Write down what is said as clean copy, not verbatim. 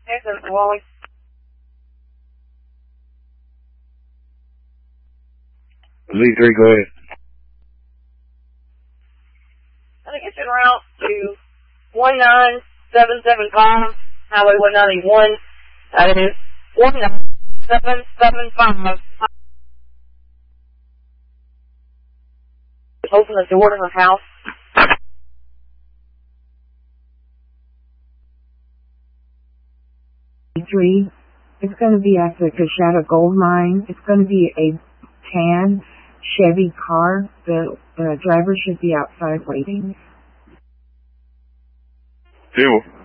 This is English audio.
Yes, it's Wally. Z3, go ahead. I think it's en route to 19775, Highway 191. That is 19775. Open the door to her house. Z3, it's going to be at the Coshada Gold Mine. It's going to be a tan Chevy car. The driver should be outside waiting. Still.